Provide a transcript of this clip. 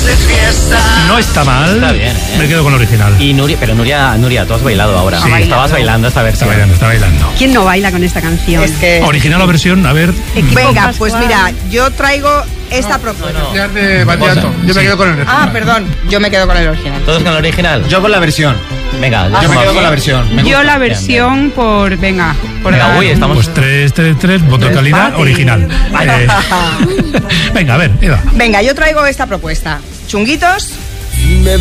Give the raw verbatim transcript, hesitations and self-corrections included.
de fiesta. No está mal. Está bien, ¿eh? Me quedo con el original. Y Nuria, pero Nuria, Nuria, tú has bailado ahora. Sí. Estabas bailando esta Está versión. bailando, está bailando. ¿Quién no baila con esta canción? Es que... Original o versión, a ver. Venga, pues mira, yo traigo esta propuesta. No, no. de Batiato. Yo me Sí. quedo con el Ah, perdón, yo me quedo con el original. ¿Todos con el original? Yo con la versión. Venga, Yo me quedo con la versión. Me Yo gusta. la Bien, versión por... Venga, por Venga, ganar uy, un- estamos- Pues tres, tres, tres, voto de calidad, Empate. original. Eh, venga, a ver, Eva. Venga, yo traigo esta propuesta. Chunguitos